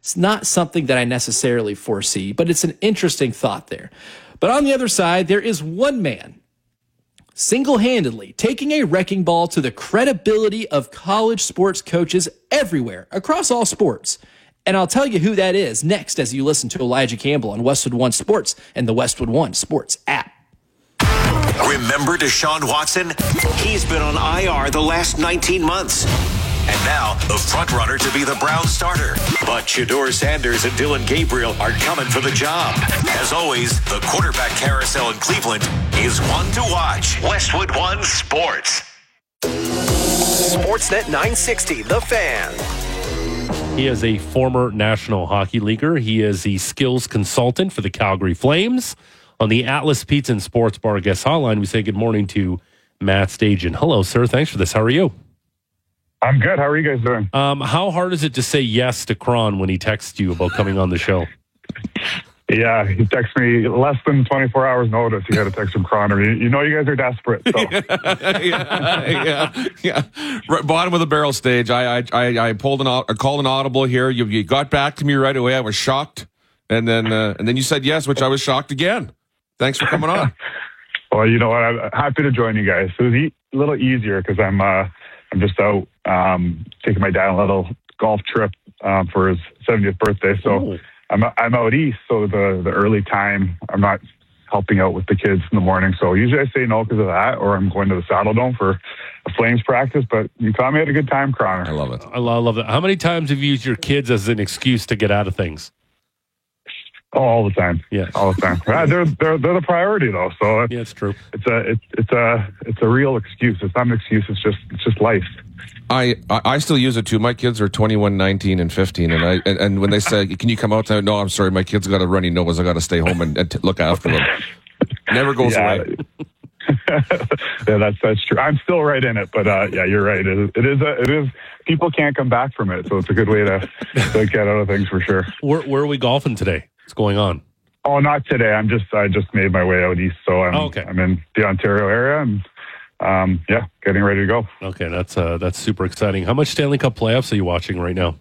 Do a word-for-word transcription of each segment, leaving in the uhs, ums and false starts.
It's not something that I necessarily foresee, but it's an interesting thought there. But on the other side, there is one man single-handedly taking a wrecking ball to the credibility of college sports coaches everywhere, across all sports. And I'll tell you who that is next as you listen to Elijah Campbell on Westwood One Sports and the Westwood One Sports app. Remember Deshaun Watson? He's been on I R the last nineteen months. And now, the front-runner to be the Browns starter. But Shedeur Sanders and Dylan Gabriel are coming for the job. As always, the quarterback carousel in Cleveland is one to watch. Westwood One Sports. Sportsnet nine sixty, The Fan. He is a former National Hockey Leaguer. He is the skills consultant for the Calgary Flames. On the Atlas Pizza and Sports Bar guest hotline, we say good morning to Matt Stajan. Hello, sir. Thanks for this. How are you? I'm good. How are you guys doing? Um, how hard is it to say yes to Kron when he texts you about coming on the show? Yeah, he texts me less than twenty-four hours notice. You got to text him Kron. You, you know you guys are desperate. So. yeah, yeah, yeah. Right, bottom of the barrel stage. I I I, I pulled an I called an audible here. You, you got back to me right away. I was shocked, and then uh, and then you said yes, which I was shocked again. Thanks for coming on. Well, you know what? I'm happy to join you guys. It was e- a little easier because I'm uh, I'm just out um, taking my dad on a little golf trip um, for his seventieth birthday. So Ooh. I'm I'm out east, so the the early time I'm not helping out with the kids in the morning. So usually I say no because of that, or I'm going to the Saddle Dome for a Flames practice. But you caught me at a good time, Connor. I love it. I love it. How many times have you used your kids as an excuse to get out of things? Oh, all the time. Yeah, all the time. Yeah, they're they're they're the priority though. So it's, yeah, it's true. It's a it's it's a it's a real excuse. It's not an excuse. It's just it's just life. I, I, I still use it too. My kids are twenty-one, nineteen, and fifteen, and I and, and when they say, "Can you come out tonight?" No, I'm sorry, my kids got a runny nose. I got to stay home and, and t- look after them. Never goes yeah. away. yeah, that's that's true. I'm still right in it, but uh, yeah, you're right. It is, it is a, it is. People can't come back from it, so it's a good way to, to get out of things for sure. Where where are we golfing today? What's going on? Oh, not today. I'm just I just made my way out east, so I'm oh, okay. I'm in the Ontario area, and um, yeah, getting ready to go. Okay, that's uh, that's super exciting. How much Stanley Cup playoffs are you watching right now?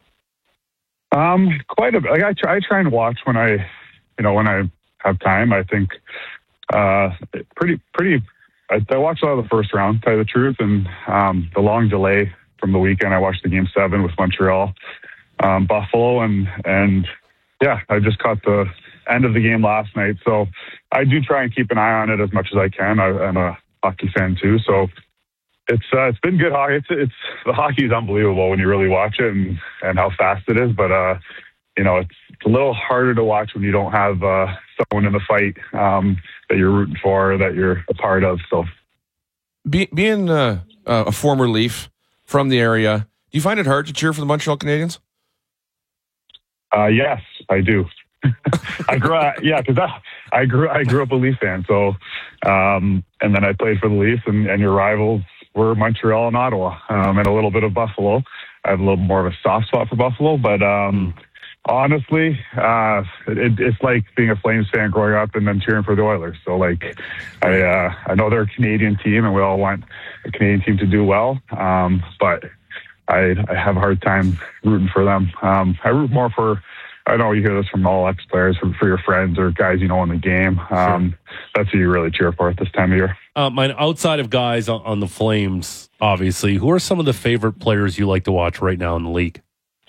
Um, quite a bit. Like I try, I try and watch when I, you know, when I have time. I think uh, pretty pretty. I, I watched a lot of the first round, to tell you the truth, and um, the long delay from the weekend. I watched the game seven with Montreal, um, Buffalo, and and. Yeah, I just caught the end of the game last night, so I do try and keep an eye on it as much as I can. I, I'm a hockey fan too, so it's uh, it's been good hockey. It's it's the hockey is unbelievable when you really watch it and, and how fast it is. But uh, you know, it's, it's a little harder to watch when you don't have uh, someone in the fight um, that you're rooting for, or that you're a part of. So, Be, being uh, a former Leaf from the area, do you find it hard to cheer for the Montreal Canadiens? Uh, yes, I do. I grew up, yeah, because I, I grew I grew up a Leaf fan. So, um, and then I played for the Leafs, and, and your rivals were Montreal and Ottawa, um, and a little bit of Buffalo. I have a little more of a soft spot for Buffalo, but um, honestly, uh, it, it's like being a Flames fan growing up and then cheering for the Oilers. So, like, I uh, I know they're a Canadian team, and we all want a Canadian team to do well, um, but. I, I have a hard time rooting for them. Um, I root more for, I know you hear this from all ex-players, for, for your friends or guys you know in the game. Um, sure. That's who you really cheer for at this time of year. Uh, mine, outside of guys on, on the Flames, obviously, who are some of the favorite players you like to watch right now in the league?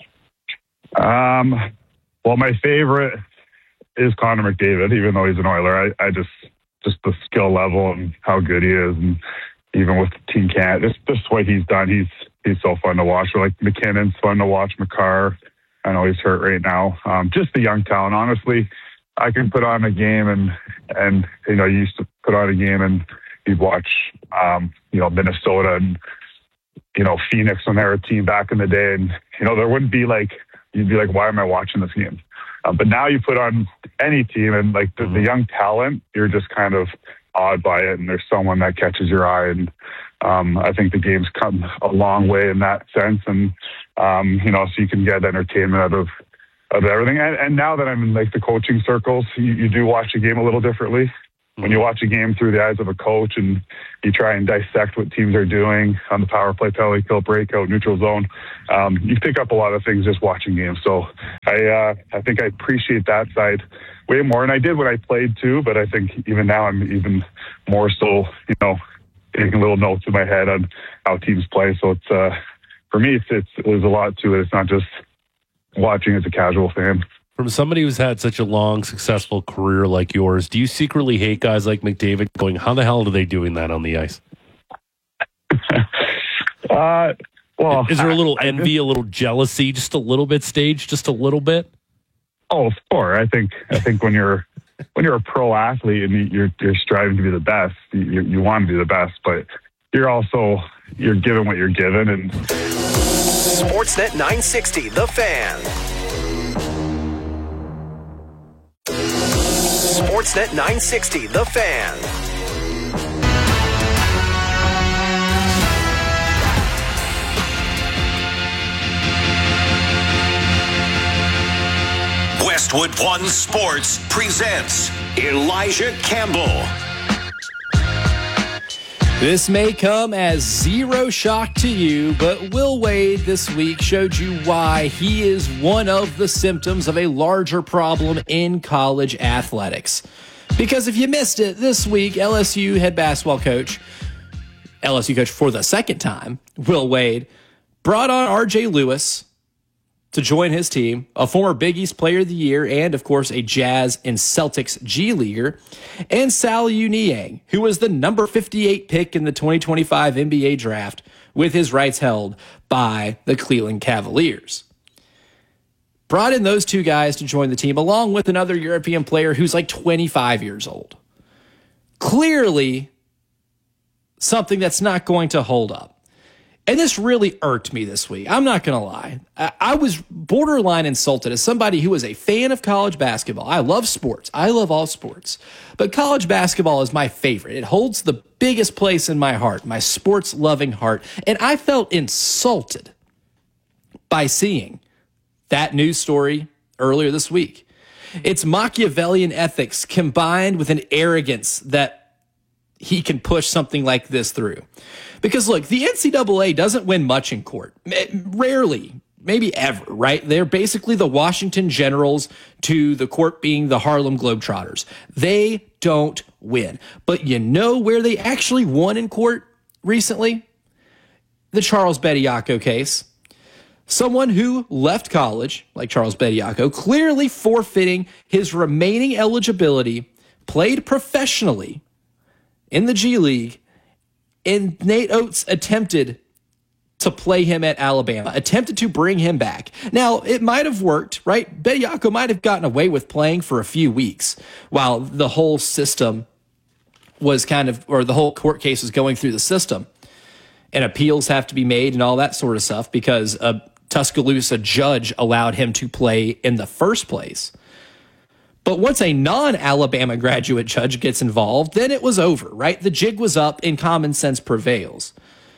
Um, well, my favorite is Connor McDavid, even though he's an Oiler. I, I just, just the skill level and how good he is. And even with Team Canada, just, just what he's done, he's, He's so fun to watch. Like McKinnon's fun to watch. McCarr, I know he's hurt right now. Um, just the young talent. Honestly, I can put on a game and and you know, you used to put on a game and you'd watch um, you know, Minnesota and you know, Phoenix when they were a team back in the day, and you know, there wouldn't be like you'd be like, why am I watching this game? Um, but now you put on any team and like the, the young talent, you're just kind of awed by it, and there's someone that catches your eye. And um, I think the game's come a long way in that sense, and um, you know, so you can get entertainment out of of everything. And, and now that I'm in like the coaching circles, you, you do watch the game a little differently. when you watch a game through the eyes of a coach and you try and dissect what teams are doing on the power play, penalty kill, breakout, neutral zone, um, you pick up a lot of things just watching games. So I uh, I think I appreciate that side way more, and I did when I played too. But I think even now I'm even more so, you know, taking little notes in my head on how teams play. So it's uh, for me, it's, it's there's a lot to it. It's not just watching as a casual fan. From somebody who's had such a long, successful career like yours, do you secretly hate guys like McDavid going, how the hell are they doing that on the ice? uh, well, Is there a little I, envy, I, a little jealousy, just a little bit staged, just a little bit? Oh, sure. I think I think when you're when you're a pro athlete and you're you're striving to be the best, you you want to be the best, but you're also you're given what you're given. And Sportsnet nine sixty, The Fan. Sportsnet nine sixty, The Fan. Westwood One Sports presents Elijah Campbell. This may come as zero shock to you, but Will Wade this week showed you why he is one of the symptoms of a larger problem in college athletics. Because if you missed it, this week, L S U head basketball coach, L S U coach for the second time, Will Wade, brought on R J Lewis to join his team, a former Big East Player of the Year and, of course, a Jazz and Celtics G-Leaguer, and Saliu Niang, who was the number fifty-eight pick in the twenty twenty-five N B A draft, with his rights held by the Cleveland Cavaliers. Brought in those two guys to join the team, along with another European player who's like twenty-five years old. Clearly, something that's not going to hold up. And this really irked me this week. I'm not going to lie. I, I was borderline insulted as somebody who is a fan of college basketball. I love sports. I love all sports. But college basketball is my favorite. It holds the biggest place in my heart, my sports-loving heart. And I felt insulted by seeing that news story earlier this week. It's Machiavellian ethics combined with an arrogance that he can push something like this through. Because look, the N C double A doesn't win much in court. Rarely, maybe ever, right? They're basically the Washington Generals to the court being the Harlem Globetrotters. They don't win. But you know where they actually won in court recently? The Charles Bediako case. Someone who left college, like Charles Bediako, clearly forfeiting his remaining eligibility, played professionally in the G League, and Nate Oates attempted to play him at Alabama, attempted to bring him back. Now, it might have worked, right? Bediako might have gotten away with playing for a few weeks while the whole system was kind of, or the whole court case was going through the system. And appeals have to be made and all that sort of stuff because a Tuscaloosa judge allowed him to play in the first place. But once a non-Alabama graduate judge gets involved, then it was over, right? The jig was up and common sense prevails.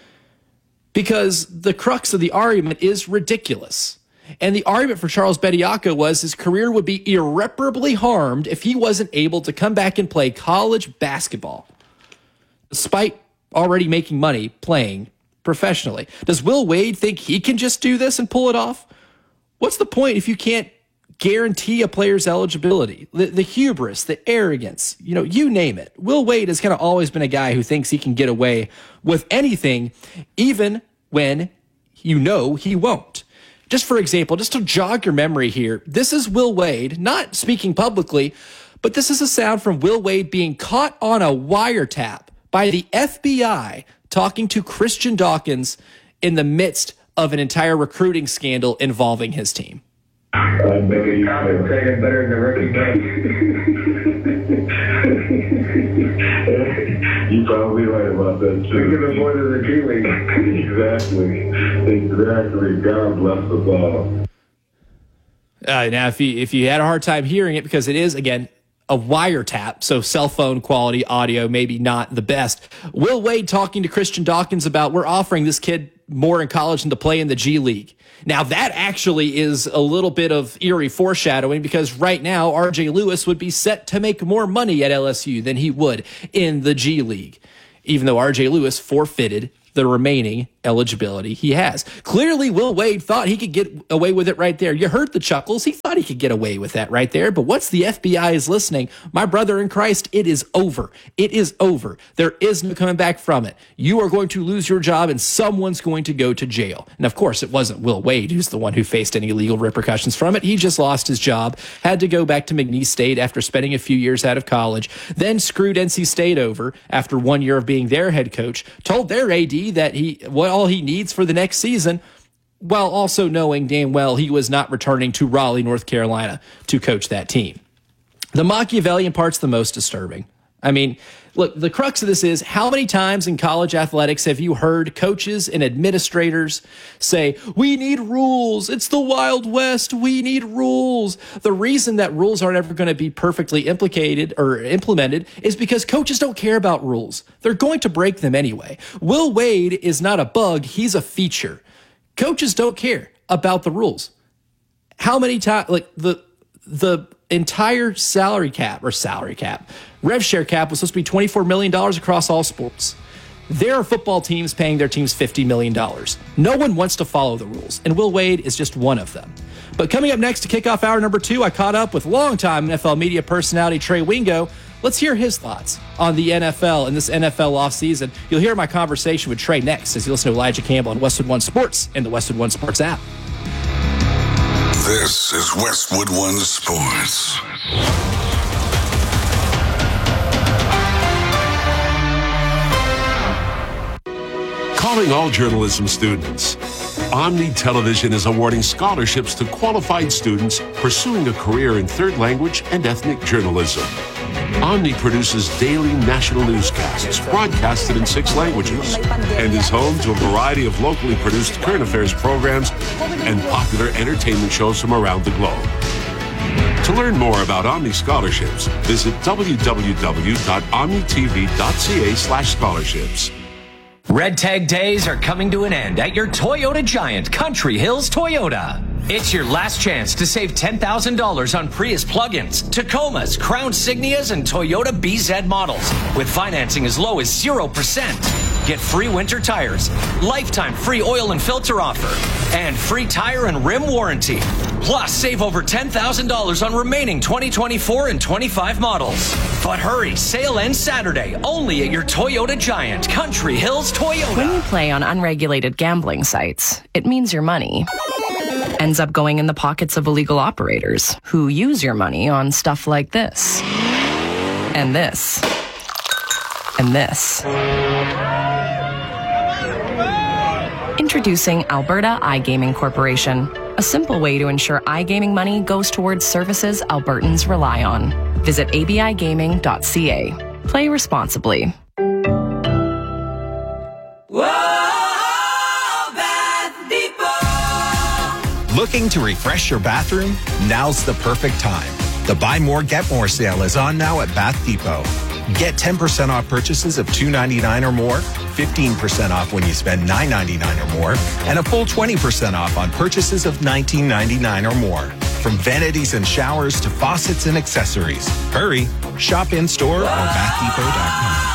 Because the crux of the argument is ridiculous. And the argument for Charles Bediako was his career would be irreparably harmed if he wasn't able to come back and play college basketball, despite already making money playing professionally. Does Will Wade think he can just do this and pull it off? What's the point if you can't guarantee a player's eligibility? The, the hubris, the arrogance, you know, you name it. Will Wade has kind of always been a guy who thinks he can get away with anything, even when you know he won't. Just for example, just to jog your memory here, this is Will Wade, not speaking publicly, but this is a sound from Will Wade being caught on a wiretap by the F B I talking to Christian Dawkins in the midst of an entire recruiting scandal involving his team. I maybe you could take it better than the rookie game. You probably right about that too. We can avoid the G League. Exactly. Exactly. God bless us all. Uh, now, if you if you had a hard time hearing it, because it is again a wiretap, so cell phone quality audio maybe not the best. Will Wade talking to Christian Dawkins about we're offering this kid more in college than to play in the G League. Now, that actually is a little bit of eerie foreshadowing because right now, R J Lewis would be set to make more money at L S U than he would in the G League, even though R J Lewis forfeited the remaining eligibility he has. Clearly, Will Wade thought he could get away with it right there. You heard the chuckles. He thought he could get away with that right there. But once the F B I is listening, my brother in Christ, it is over. It is over. There is no coming back from it. You are going to lose your job and someone's going to go to jail. And of course, it wasn't Will Wade who's the one who faced any legal repercussions from it. He just lost his job, had to go back to McNeese State after spending a few years out of college, then screwed N C State over after one year of being their head coach, told their A D that he what all he needs for the next season, while also knowing damn well he was not returning to Raleigh, North Carolina to coach that team. The Machiavellian part's the most disturbing. I mean, look, the crux of this is how many times in college athletics have you heard coaches and administrators say, we need rules. It's the Wild West. We need rules. The reason that rules aren't ever going to be perfectly implicated or implemented is because coaches don't care about rules. They're going to break them anyway. Will Wade is not a bug. He's a feature. Coaches don't care about the rules. How many times, like the, the entire salary cap or salary cap, rev share cap was supposed to be twenty-four million dollars across all sports. There are football teams paying their teams fifty million dollars. No one wants to follow the rules, and Will Wade is just one of them. But coming up next to kick off hour number two, I caught up with longtime N F L media personality Trey Wingo. Let's hear his thoughts on the N F L and this N F L offseason. You'll hear my conversation with Trey next as you listen to Elijah Campbell on Westwood One Sports and the Westwood One Sports app. This is Westwood One Sports. Calling all journalism students. Omni Television is awarding scholarships to qualified students pursuing a career in third language and ethnic journalism. Omni produces daily national newscasts broadcasted in six languages and is home to a variety of locally produced current affairs programs and popular entertainment shows from around the globe. To learn more about Omni scholarships, visit w w w dot omni t v dot c a slash scholarships. Red Tag Days are coming to an end at your Toyota Giant, Country Hills Toyota. It's your last chance to save ten thousand dollars on Prius plug-ins, Tacomas, Crown Signias, and Toyota B Z models with financing as low as zero percent. Get free winter tires, lifetime free oil and filter offer, and free tire and rim warranty. Plus, save over ten thousand dollars on remaining twenty twenty-four and twenty-five models. But hurry, sale ends Saturday, only at your Toyota Giant, Country Hills Toyota. When you play on unregulated gambling sites, it means your money ends up going in the pockets of illegal operators who use your money on stuff like this, and this, and this. Introducing Alberta iGaming Corporation, a simple way to ensure iGaming money goes towards services Albertans rely on. Visit a b i gaming dot c a. Play responsibly. Looking to refresh your bathroom? Now's the perfect time. The Buy More, Get More sale is on now at Bath Depot. Get ten percent off purchases of two ninety-nine or more, fifteen percent off when you spend nine ninety-nine or more, and a full twenty percent off on purchases of nineteen ninety-nine or more. From vanities and showers to faucets and accessories. Hurry, shop in-store or bath depot dot com.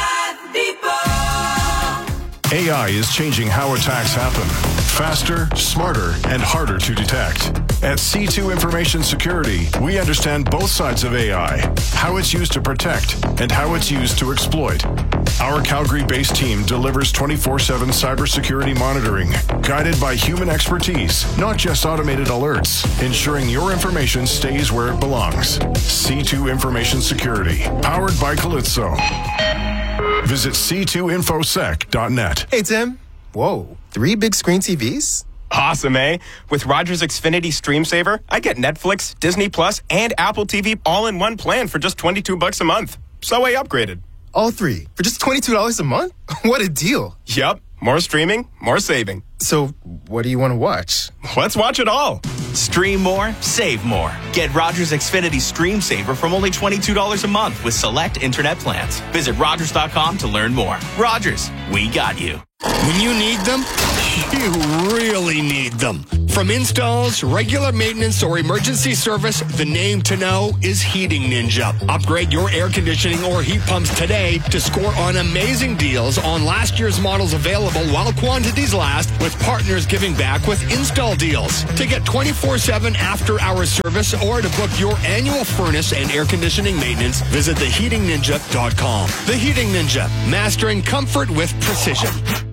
A I is changing how attacks happen. Faster, smarter, and harder to detect. At C two Information Security, we understand both sides of A I, how it's used to protect and how it's used to exploit. Our Calgary-based team delivers twenty-four seven cybersecurity monitoring, guided by human expertise, not just automated alerts, ensuring your information stays where it belongs. C two Information Security, powered by Calypso. Visit c two infosec dot net. Hey, Tim. Whoa, three big screen T Vs? Awesome, eh? With Rogers Xfinity Stream Saver, I get Netflix, Disney Plus, and Apple T V all in one plan for just twenty-two bucks a month. So I upgraded. All three for just twenty-two dollars a month? What a deal. Yup. More streaming, more saving. So what do you want to watch? Let's watch it all. Stream more, save more. Get Rogers Xfinity Stream Saver from only twenty-two dollars a month with select internet plans. Visit Rogers dot com to learn more. Rogers, we got you. When you need them, you really need them. From installs, regular maintenance, or emergency service, the name to know is Heating Ninja. Upgrade your air conditioning or heat pumps today to score on amazing deals on last year's models available while quantities last, with partners giving back with install deals. To get twenty-four seven after-hour service or to book your annual furnace and air conditioning maintenance, visit the heating ninja dot com. The Heating Ninja, mastering comfort with precision.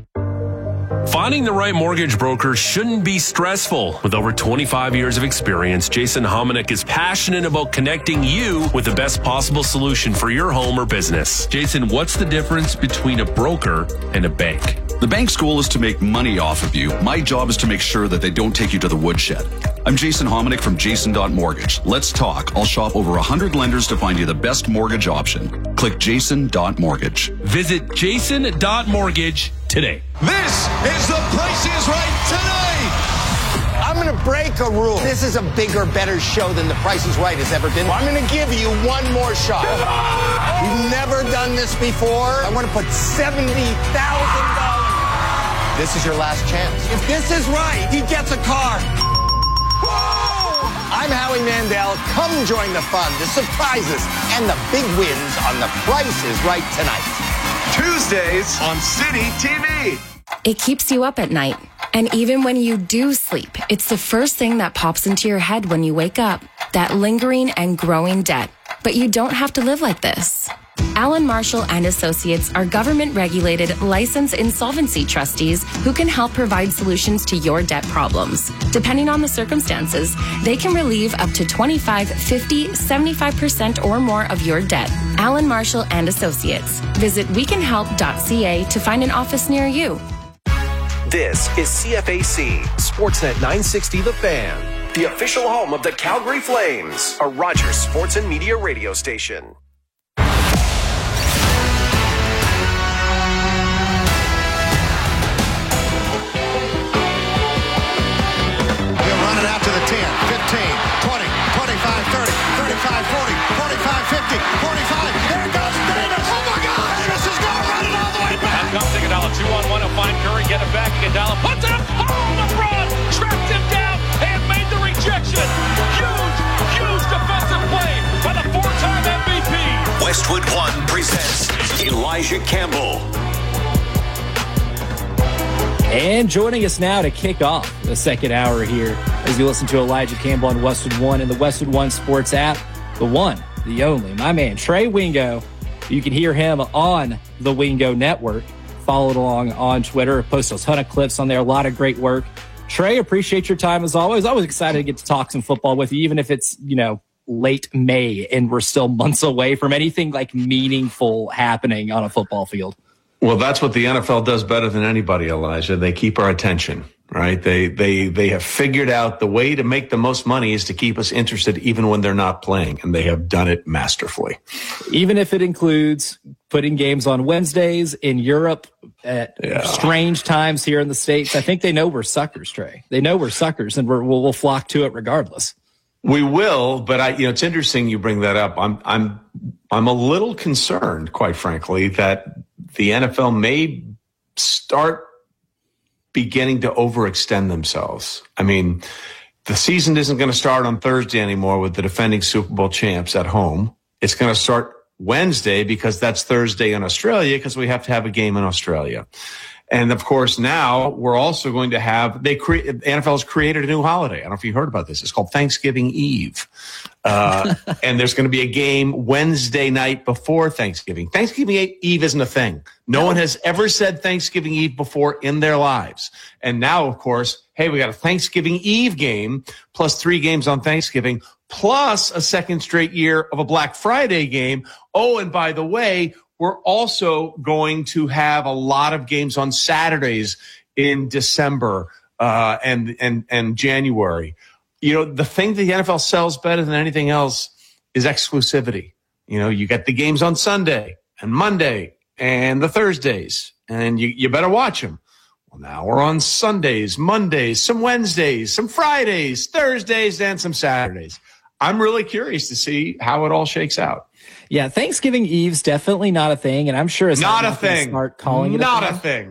Finding the right mortgage broker shouldn't be stressful. With over twenty-five years of experience, Jason Hominick is passionate about connecting you with the best possible solution for your home or business. Jason, what's the difference between a broker and a bank? The bank's goal is to make money off of you. My job is to make sure that they don't take you to the woodshed. I'm Jason Hominick from Jason dot Mortgage. Let's talk. I'll shop over one hundred lenders to find you the best mortgage option. Click Jason dot Mortgage. Visit Jason dot Mortgage today. This is The Price is Right tonight. I'm going to break a rule. This is a bigger, better show than The Price is Right has ever been. I'm going to give you one more shot. We've never done this before. I want to put seventy thousand dollars. This is your last chance. If this is right, he gets a car. Whoa! I'm Howie Mandel. Come join the fun, the surprises, and the big wins on The Price is Right tonight. Tuesdays on City T V. It keeps you up at night. And even when you do sleep, it's the first thing that pops into your head when you wake up. That lingering and growing debt. But you don't have to live like this. Allen Marshall and Associates are government-regulated, licensed insolvency trustees who can help provide solutions to your debt problems. Depending on the circumstances, they can relieve up to twenty-five, fifty, seventy-five percent or more of your debt. Allen Marshall and Associates. Visit we can help dot c a to find an office near you. This is C F A C, Sportsnet nine sixty The Fan, the official home of the Calgary Flames, a Rogers Sports and Media radio station. Out to the ten, fifteen, twenty, twenty-five, thirty, thirty-five, forty, forty-five, fifty, forty-five. There goes Davis. Oh my God, Davis is going to run it all the way back. Now comes Iguodala, two on one to find Curry, get it back. Iguodala puts it up. Oh, LeBron trapped him down and made the rejection. Huge, huge defensive play by the four-time M V P. Westwood One presents Elijah Campbell. And joining us now to kick off the second hour here as you listen to Elijah Campbell on Westwood One and the Westwood One Sports app, the one, the only, my man, Trey Wingo. You can hear him on the Wingo Network. Follow along on Twitter. Post a ton of clips on there. A lot of great work. Trey, appreciate your time as always. Always excited to get to talk some football with you, even if it's, you know, late May and we're still months away from anything like meaningful happening on a football field. Well, that's what the N F L does better than anybody, Elijah. They keep our attention, right? They they they have figured out the way to make the most money is to keep us interested even when they're not playing, and they have done it masterfully. Even if it includes putting games on Wednesdays in Europe at yeah. strange times here in the States. I think they know we're suckers, Trey. They know we're suckers, and we're, we'll, we'll flock to it regardless. We will, but I, you know, it's interesting you bring that up. I'm I'm I'm a little concerned, quite frankly, that the N F L may start beginning to overextend themselves. I mean, the season isn't going to start on Thursday anymore with the defending Super Bowl champs at home. It's going to start Wednesday because that's Thursday in Australia because we have to have a game in Australia. And of course, now we're also going to have, they create, N F L has created a new holiday. I don't know if you heard about this. It's called Thanksgiving Eve. Uh, and there's going to be a game Wednesday night before Thanksgiving. Thanksgiving Eve isn't a thing. No, no one has ever said Thanksgiving Eve before in their lives. And now, of course, hey, we got a Thanksgiving Eve game plus three games on Thanksgiving plus a second straight year of a Black Friday game. Oh, and by the way, we're also going to have a lot of games on Saturdays in December uh, and and and January. You know, the thing that the N F L sells better than anything else is exclusivity. You know, you get the games on Sunday and Monday and the Thursdays, and you, you better watch them. Well, now we're on Sundays, Mondays, some Wednesdays, some Fridays, Thursdays, and some Saturdays. I'm really curious to see how it all shakes out. Yeah, Thanksgiving Eve's definitely not a thing, and I'm sure it's not, not a thing. Start calling it not a a thing. thing.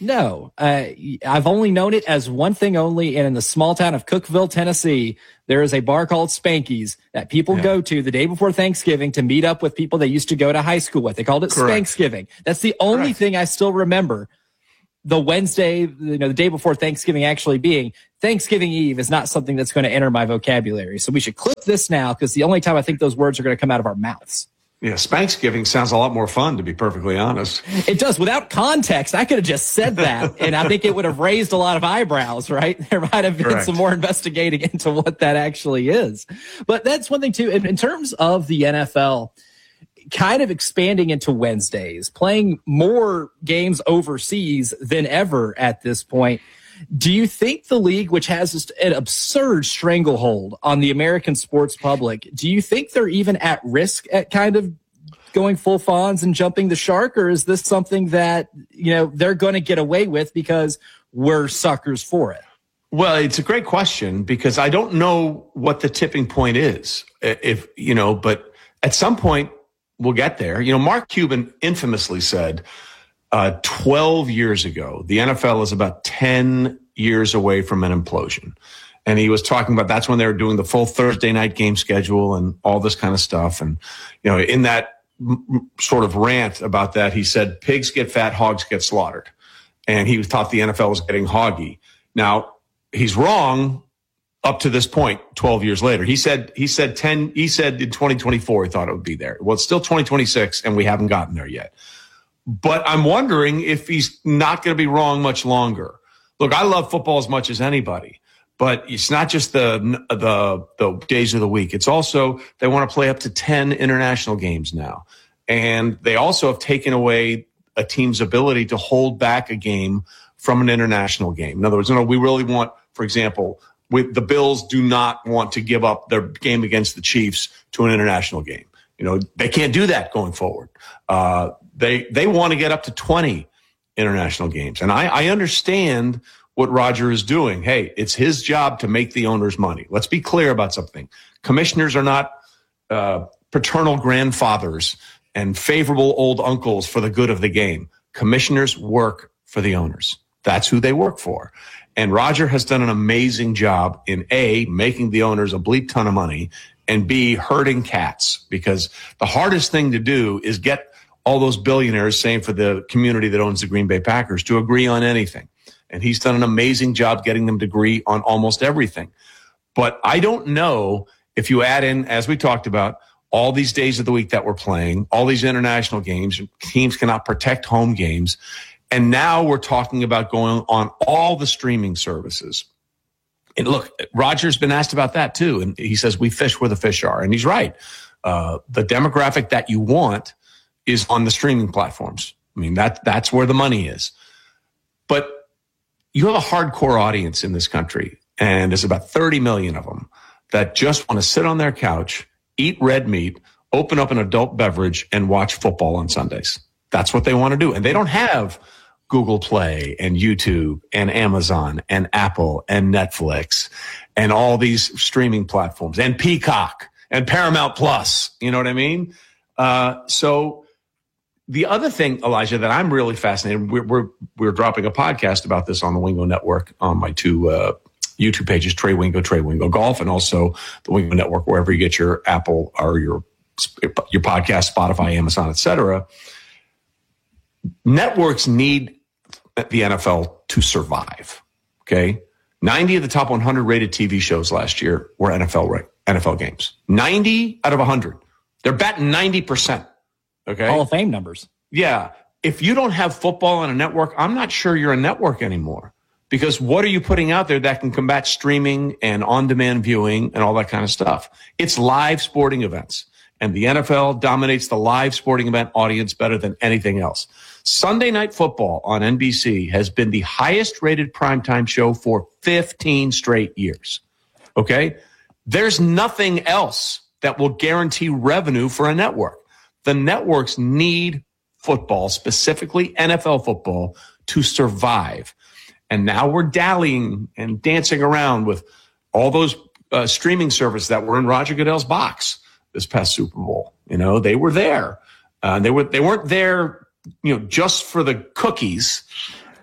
No, uh, I've only known it as one thing only. And in the small town of Cookeville, Tennessee, there is a bar called Spanky's that people yeah. go to the day before Thanksgiving to meet up with people they used to go to high school with. They called it Spanksgiving. That's the only Correct. thing I still remember. The Wednesday, you know, the day before Thanksgiving actually being Thanksgiving Eve is not something that's going to enter my vocabulary. So we should clip this now because the only time I think those words are going to come out of our mouths. Yeah, Spanksgiving sounds a lot more fun, to be perfectly honest. It does. Without context, I could have just said that, and I think it would have raised a lot of eyebrows, right? There might have been Correct. some more investigating into what that actually is. But that's one thing, too. In, in terms of the N F L, kind of expanding into Wednesdays, playing more games overseas than ever at this point, do you think the league, which has just an absurd stranglehold on the American sports public, do you think they're even at risk at kind of going full Fonz and jumping the shark? Or is this something that, you know, they're going to get away with because we're suckers for it? Well, it's a great question because I don't know what the tipping point is. If, you know, but at some point we'll get there. You know, Mark Cuban infamously said, Uh, twelve years ago, the N F L is about ten years away from an implosion. And he was talking about that's when they were doing the full Thursday night game schedule and all this kind of stuff. And, you know, in that m- sort of rant about that, he said, pigs get fat, hogs get slaughtered. And he thought the N F L was getting hoggy. Now, he's wrong up to this point, twelve years later. He said, he said ten, he said in twenty twenty-four, he thought it would be there. Well, it's still twenty twenty-six and we haven't gotten there yet. But I'm wondering if he's not going to be wrong much longer. Look, I love football as much as anybody, but it's not just the the the days of the week. It's also they want to play up to ten international games now. And they also have taken away a team's ability to hold back a game from an international game. In other words, you know, we really want, for example, with the Bills do not want to give up their game against the Chiefs to an international game. You know, they can't do that going forward. Uh, They they want to get up to twenty international games. And I, I understand what Roger is doing. Hey, it's his job to make the owners money. Let's be clear about something. Commissioners are not uh, paternal grandfathers and favorable old uncles for the good of the game. Commissioners work for the owners. That's who they work for. And Roger has done an amazing job in A, making the owners a bleep ton of money, and B, herding cats. Because the hardest thing to do is get all those billionaires, same for the community that owns the Green Bay Packers, to agree on anything. And he's done an amazing job getting them to agree on almost everything. But I don't know if you add in, as we talked about, all these days of the week that we're playing, all these international games, teams cannot protect home games. And now we're talking about going on all the streaming services. And look, Roger's been asked about that too. And he says, we fish where the fish are. And he's right. Uh, the demographic that you want is on the streaming platforms. I mean, that that's where the money is. But you have a hardcore audience in this country, and there's about thirty million of them that just want to sit on their couch, eat red meat, open up an adult beverage, and watch football on Sundays. That's what they want to do. And they don't have Google Play and YouTube and Amazon and Apple and Netflix and all these streaming platforms and Peacock and Paramount Plus. You know what I mean? Uh, so the other thing, Elijah, that I'm really fascinated, we're, we're, we're dropping a podcast about this on the Wingo Network on my two uh, YouTube pages, Trey Wingo, Trey Wingo Golf, and also the Wingo Network, wherever you get your Apple or your, your podcast, Spotify, Amazon, et cetera. Networks need the N F L to survive, okay? ninety of the top one hundred rated T V shows last year were N F L N F L games. ninety out of one hundred. They're batting ninety percent. Okay. Hall of Fame numbers. Yeah. If you don't have football on a network, I'm not sure you're a network anymore, because what are you putting out there that can combat streaming and on-demand viewing and all that kind of stuff? It's live sporting events, and the N F L dominates the live sporting event audience better than anything else. Sunday Night Football on N B C has been the highest rated primetime show for fifteen straight years. Okay. There's nothing else that will guarantee revenue for a network. The networks need football, specifically N F L football, to survive. And now we're dallying and dancing around with all those uh, streaming services that were in Roger Goodell's box this past Super Bowl. You know, they were there. Uh, they were they weren't there, you know, just for the cookies.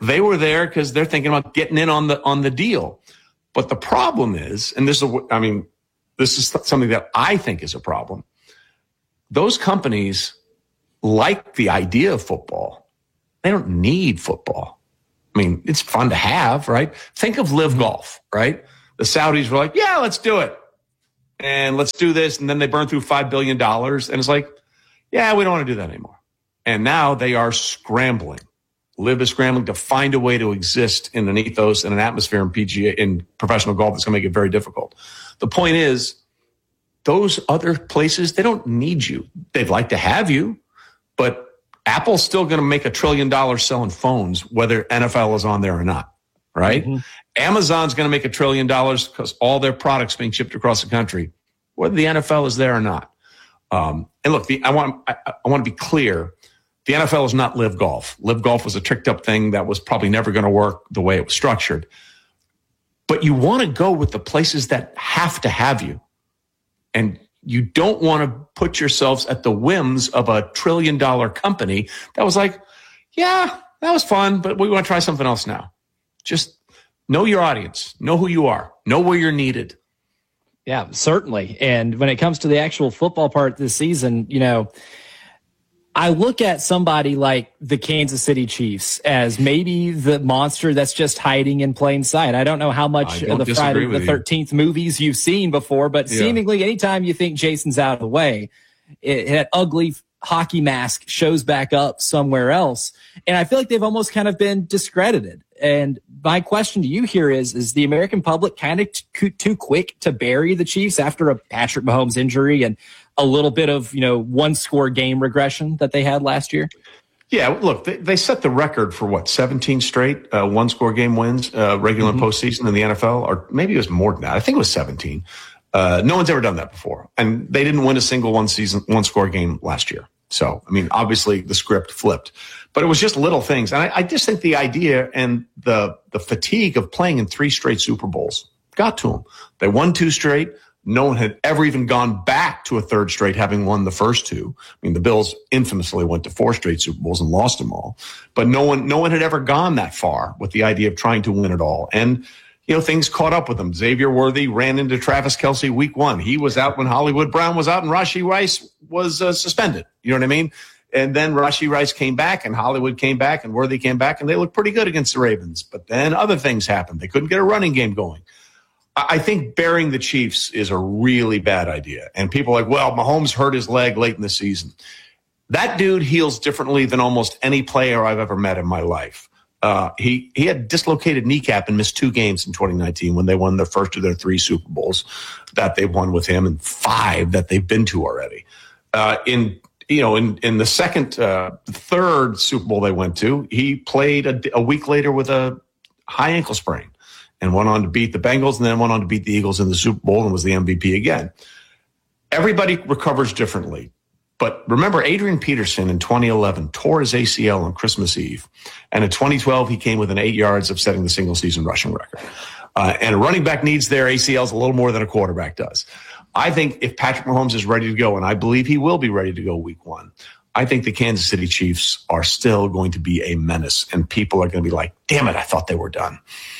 They were there because they're thinking about getting in on the on the deal. But the problem is, and this is, I mean, this is something that I think is a problem. Those companies like the idea of football. They don't need football. I mean, it's fun to have, right? Think of Live Golf, right? The Saudis were like, yeah, let's do it. And let's do this. And then they burn through five billion dollars. And it's like, yeah, we don't want to do that anymore. And now they are scrambling. Live is scrambling to find a way to exist in an ethos and an atmosphere in P G A, in professional golf that's going to make it very difficult. The point is, those other places, they don't need you. They'd like to have you, but Apple's still going to make a trillion dollars selling phones, whether N F L is on there or not, right? Mm-hmm. Amazon's going to make a trillion dollars because all their products being shipped across the country, whether the N F L is there or not. Um, and look, the, I want I, I want to be clear. The N F L is not Live Golf. Live Golf was a tricked up thing that was probably never going to work the way it was structured. But you want to go with the places that have to have you. And you don't want to put yourselves at the whims of a trillion dollar company that was like, yeah, that was fun, but we want to try something else now. Just know your audience, know who you are, know where you're needed. Yeah, certainly. And when it comes to the actual football part this season, you know, I look at somebody like the Kansas City Chiefs as maybe the monster that's just hiding in plain sight. I don't know how much of the Friday the thirteenth movies you've seen before, but yeah. Seemingly anytime you think Jason's out of the way, it, that ugly hockey mask shows back up somewhere else. And I feel like they've almost kind of been discredited. And my question to you here is, is the American public kind of t- too quick to bury the Chiefs after a Patrick Mahomes injury and a little bit of, you know, one score game regression that they had last year? Yeah, look, they, they set the record for what, seventeen straight uh, one score game wins, uh, regular mm-hmm. postseason in the N F L, or maybe it was more than that. I think it was seventeen. Uh, no one's ever done that before. And they didn't win a single one season, one score game last year. So, I mean, obviously the script flipped, but it was just little things. And I, I just think the idea and the, the fatigue of playing in three straight Super Bowls got to them. They won two straight. No one had ever even gone back to a third straight, having won the first two. I mean, the Bills infamously went to four straight Super Bowls and lost them all, but no one, no one had ever gone that far with the idea of trying to win it all. And, you know, things caught up with them. Xavier Worthy ran into Travis Kelce week one. He was out when Hollywood Brown was out and Rashee Rice was uh, suspended. You know what I mean? And then Rashee Rice came back and Hollywood came back and Worthy came back and they looked pretty good against the Ravens. But then other things happened. They couldn't get a running game going. I think burying the Chiefs is a really bad idea. And people are like, well, Mahomes hurt his leg late in the season. That dude heals differently than almost any player I've ever met in my life. Uh, he, he had dislocated kneecap and missed two games in twenty nineteen when they won their first of their three Super Bowls that they won with him and five that they've been to already. Uh, in, you know, in, in the second, uh, third Super Bowl they went to, he played a, a week later with a high ankle sprain and went on to beat the Bengals and then went on to beat the Eagles in the Super Bowl and was the M V P again. Everybody recovers differently. But remember, Adrian Peterson in twenty eleven tore his A C L on Christmas Eve. And in twenty twelve, he came within eight yards of setting the single-season rushing record. Uh, and a running back needs their A C Ls a little more than a quarterback does. I think if Patrick Mahomes is ready to go, and I believe he will be ready to go week one, I think the Kansas City Chiefs are still going to be a menace. And people are going to be like, damn it, I thought they were done.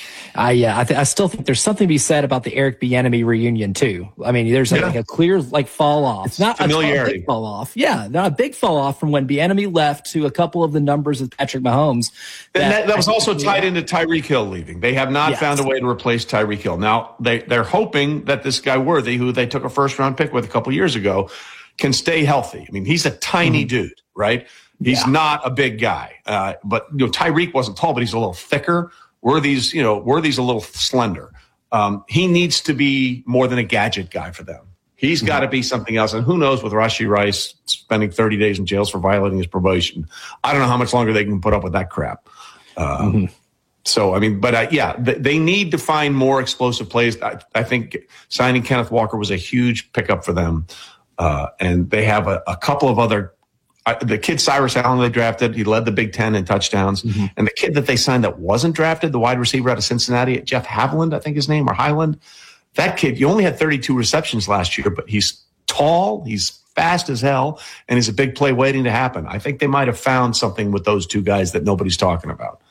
I yeah, I, th- I still think there's something to be said about the Eric Bieniemy reunion too. I mean, there's yeah. like a clear like fall off. It's not familiarity. a big fall off. Yeah, not a big fall off from when Bieniemy left to a couple of the numbers of Patrick Mahomes. That, and that, that was also tied into Tyreek Hill leaving. They have not yes. found a way to replace Tyreek Hill. Now they they're hoping that this guy Worthy, who they took a first round pick with a couple years ago, can stay healthy. I mean, he's a tiny mm-hmm. dude, right? He's yeah. not a big guy, uh, but you know Tyreek wasn't tall, but he's a little thicker. Worthy's, you know, Worthy's a little slender. Um, he needs to be more than a gadget guy for them. He's mm-hmm. got to be something else. And who knows with Rashee Rice spending thirty days in jails for violating his probation. I don't know how much longer they can put up with that crap. Um, mm-hmm. So, I mean, but uh, yeah, th- they need to find more explosive plays. I, I think signing Kenneth Walker was a huge pickup for them. Uh, and they have a, a couple of other I, the kid Cyrus Allen they drafted, he led the Big Ten in touchdowns. Mm-hmm. And the kid that they signed that wasn't drafted, the wide receiver out of Cincinnati, Jeff Haviland, I think his name, or Highland. That kid, he only had thirty-two receptions last year, but he's tall, he's fast as hell, and he's a big play waiting to happen. I think they might have found something with those two guys that nobody's talking about.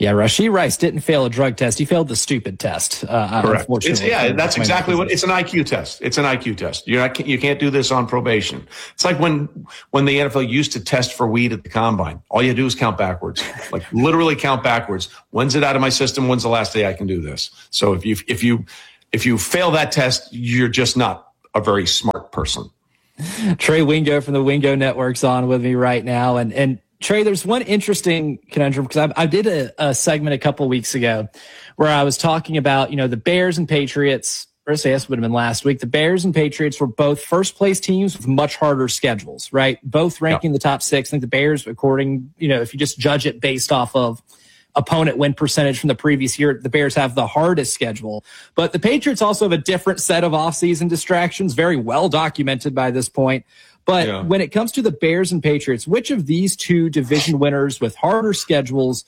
Yeah, Rashee Rice didn't fail a drug test. He failed the stupid test. Uh, Correct. It's, yeah, that's exactly what it's an I Q test. It's an I Q test. You're not, you can't do this on probation. It's like when when the N F L used to test for weed at the combine. All you do is count backwards, like literally count backwards. When's it out of my system? When's the last day I can do this? So if you if you if you fail that test, you're just not a very smart person. Trey Wingo from the Wingo Network's on with me right now, and and. Trey, there's one interesting conundrum because I, I did a, a segment a couple weeks ago where I was talking about, you know, the Bears and Patriots, or say this would have been last week. The Bears and Patriots were both first place teams with much harder schedules, right? Both ranking yeah. the top six. I think the Bears, according, you know, if you just judge it based off of opponent win percentage from the previous year, the Bears have the hardest schedule. But the Patriots also have a different set of offseason distractions, very well documented by this point. But yeah. when it comes to the Bears and Patriots, which of these two division winners with harder schedules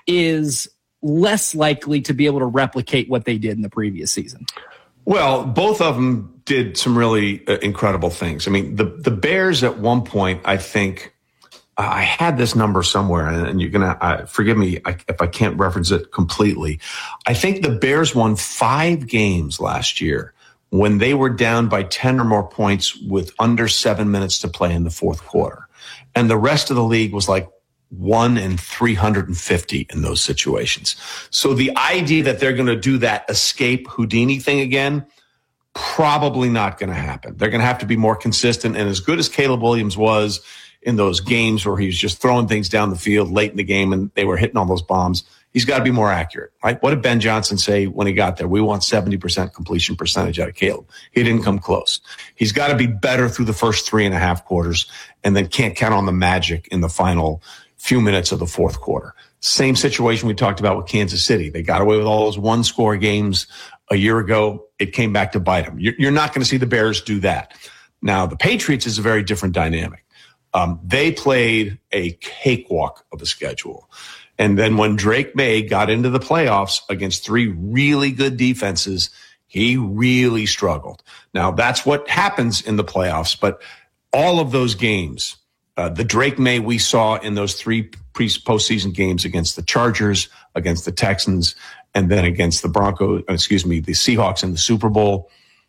is less likely to be able to replicate what they did in the previous season? Well, both of them did some really uh, incredible things. I mean, the, the Bears at one point, I think, uh, I had this number somewhere, and, and you're going to uh, forgive me I, if I can't reference it completely. I think the Bears won five games last year when they were down by ten or more points with under seven minutes to play in the fourth quarter. And the rest of the league was like one in three hundred fifty in those situations. So the idea that they're going to do that escape Houdini thing again, probably not going to happen. They're going to have to be more consistent. And as good as Caleb Williams was in those games where he was just throwing things down the field late in the game and they were hitting all those bombs, he's got to be more accurate, right? What did Ben Johnson say when he got there? We want seventy percent completion percentage out of Caleb. He didn't come close. He's got to be better through the first three and a half quarters and then can't count on the magic in the final few minutes of the fourth quarter. Same situation we talked about with Kansas City. They got away with all those one-score games a year ago. It came back to bite them. You're not going to see the Bears do that. Now, the Patriots is a very different dynamic. Um, they played a cakewalk of a schedule. And then when Drake May got into the playoffs against three really good defenses, he really struggled. Now, that's what happens in the playoffs, but all of those games, uh, the Drake May we saw in those three pre- postseason games against the Chargers, against the Texans, and then against the Broncos, excuse me, the Seahawks in the Super Bowl,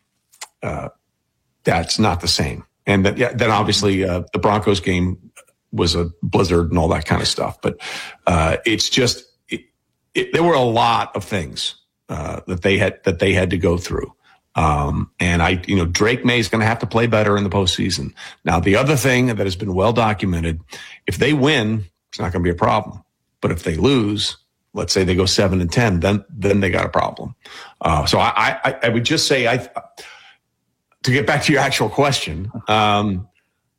uh, that's not the same. And that, yeah, then obviously uh, the Broncos game was a blizzard and all that kind of stuff. But uh, it's just it, it, there were a lot of things uh, that they had that they had to go through. Um, and I, you know, Drake May is going to have to play better in the postseason. Now, the other thing that has been well documented, if they win, it's not going to be a problem. But if they lose, let's say they go seven and ten, then then they got a problem. Uh, so I, I I would just say I. To get back to your actual question, um,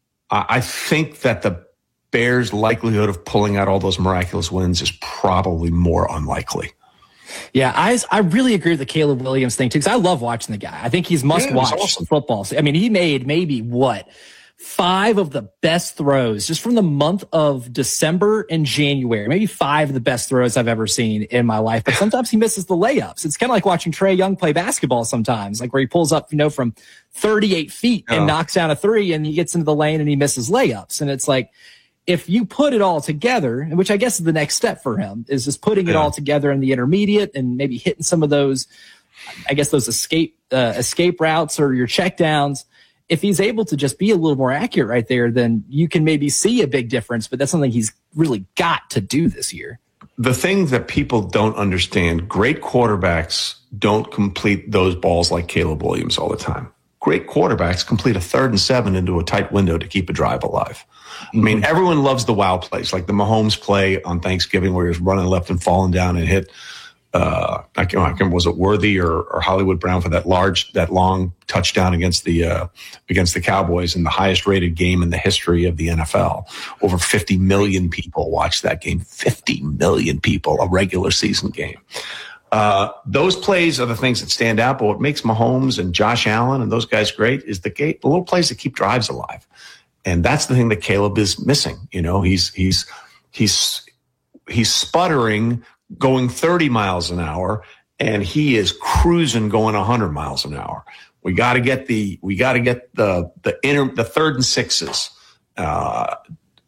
I think that the Bears' likelihood of pulling out all those miraculous wins is probably more unlikely. Yeah, I I really agree with the Caleb Williams thing, too, because I love watching the guy. I think he's must-watch yeah, awesome. football. I mean, he made maybe, what, five of the best throws just from the month of December and January. Maybe five of the best throws I've ever seen in my life. But sometimes he misses the layups. It's kind of like watching Trae Young play basketball sometimes, like where he pulls up, you know, from thirty-eight feet and oh. knocks down a three and he gets into the lane and he misses layups. And it's like, if you put it all together, which I guess is the next step for him, is just putting yeah. it all together in the intermediate and maybe hitting some of those, I guess, those escape uh, escape routes or your check downs. If he's able to just be a little more accurate right there, then you can maybe see a big difference, but that's something he's really got to do this year. The thing that people don't understand, great quarterbacks don't complete those balls like Caleb Williams all the time. Great quarterbacks complete a third and seven into a tight window to keep a drive alive. Mm-hmm. I mean, everyone loves the wow plays, like the Mahomes play on Thanksgiving where he was running left and falling down and hit Uh, I can't remember, was it Worthy or, or Hollywood Brown for that large, that long touchdown against the uh, against the Cowboys in the highest rated game in the history of the N F L. Over fifty million people watched that game. fifty million people, a regular season game. Uh, those plays are the things that stand out. But what makes Mahomes and Josh Allen and those guys great is the, the little plays that keep drives alive, and that's the thing that Caleb is missing. You know, he's he's he's he's sputtering, going thirty miles an hour, and he is cruising going one hundred miles an hour. We got to get the we got to get the the inner the third and sixes uh,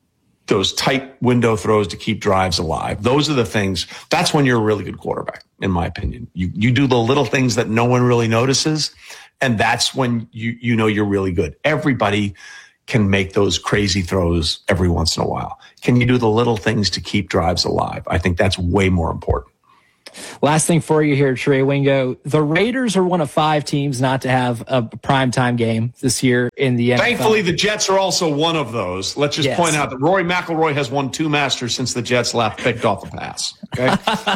those tight window throws to keep drives alive. Those are the things. That's when you're a really good quarterback, in my opinion. You you do the little things that no one really notices, and that's when you you know you're really good. Everybody can make those crazy throws every once in a while. Can you do the little things to keep drives alive? I think that's way more important. Last thing for you here, Trey Wingo. The Raiders are one of five teams not to have a primetime game this year in the N F L. Thankfully, the Jets are also one of those. Let's just yes. point out that Rory McIlroy has won two Masters since the Jets left, picked off the pass. Okay.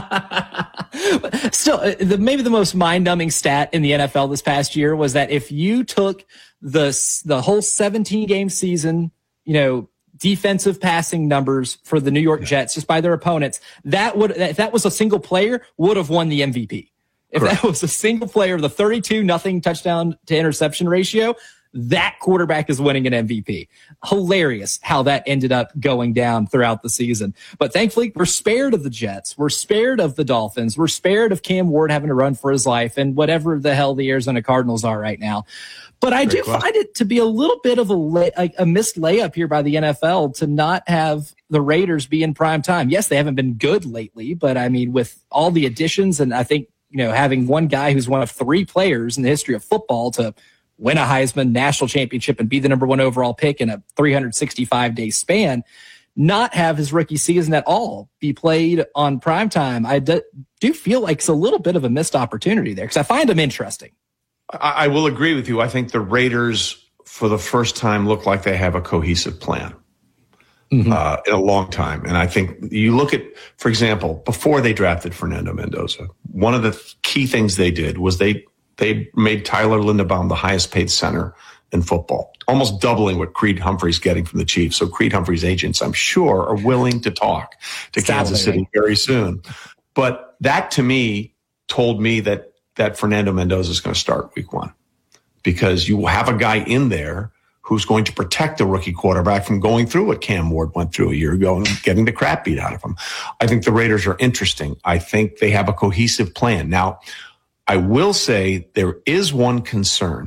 Still, the, maybe the most mind-numbing stat in the N F L this past year was that if you took the the whole seventeen-game season, you know, defensive passing numbers for the New York yeah. Jets just by their opponents, that would, if that was a single player, would have won the M V P. If Correct. That was a single player, the thirty-two nothing touchdown to interception ratio, that quarterback is winning an M V P. Hilarious how that ended up going down throughout the season. But thankfully, we're spared of the Jets. We're spared of the Dolphins. We're spared of Cam Ward having to run for his life and whatever the hell the Arizona Cardinals are right now. But I Very do close. find it to be a little bit of a, lay, a, a missed layup here by the N F L to not have the Raiders be in prime time. Yes, they haven't been good lately, but I mean, with all the additions, and I think, you know, having one guy who's one of three players in the history of football to win a Heisman national championship and be the number one overall pick in a three hundred sixty-five day span, not have his rookie season at all be played on primetime, I do, do feel like it's a little bit of a missed opportunity there because I find them interesting. I, I will agree with you. I think the Raiders, for the first time, look like they have a cohesive plan mm-hmm. uh, in a long time. And I think you look at, for example, before they drafted Fernando Mendoza, one of the key things they did was they they made Tyler Linderbaum the highest paid center in football, almost doubling what Creed Humphrey's getting from the Chiefs. So Creed Humphrey's agents, I'm sure, are willing to talk to Kansas City very soon. But that, to me, told me that that Fernando Mendoza is going to start week one because you have a guy in there who's going to protect the rookie quarterback from going through what Cam Ward went through a year ago and getting the crap beat out of him. I think the Raiders are interesting. I think they have a cohesive plan. Now, I will say there is one concern.